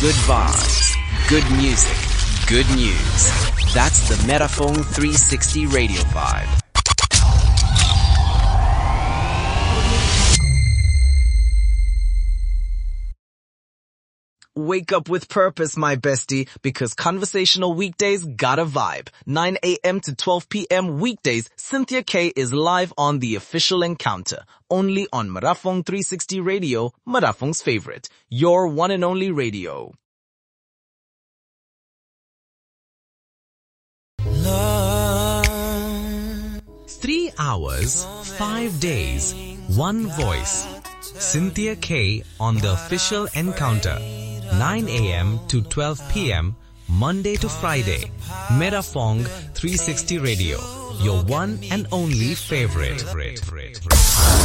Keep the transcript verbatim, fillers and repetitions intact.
Good vibes, good music, good news. That's the Metaphone three sixty Radio Vibe. Wake up with purpose, my bestie, because conversational weekdays got a vibe. nine a.m. to twelve p.m. weekdays, Cynthia K is live on The Official Encounter. Only on Metaphone three sixty Radio, Metaphone's favorite. Your one and only radio. Three hours, five days, one voice. Cynthia K on The Official Encounter. nine a.m. to twelve p.m. Monday to Friday. Metaphone three sixty Radio. Your one and only favorite.